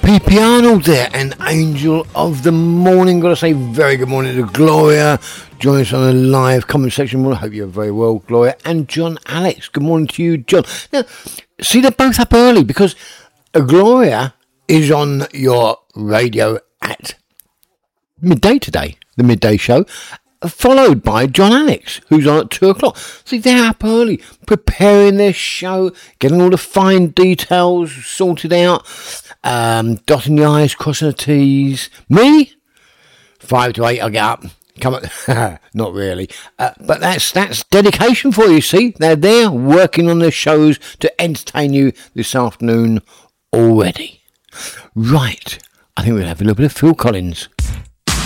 P.P. Arnold there, and Angel of the Morning. Got to say very good morning to Gloria. Join us on a live comment section. I hope you're very well, Gloria. And John Alex. Good morning to you, John. Now, see, they're both up early because Gloria is on your radio at midday today, the midday show, followed by John Alex, who's on at 2 o'clock. See, they're up early, preparing their show, getting all the fine details sorted out, dotting the I's, crossing the T's. Me? 5 to 8, I'll get up. Come on. Not really. But that's dedication for you, see? They're there working on their shows to entertain you this afternoon already. Right. I think we'll have a little bit of Phil Collins.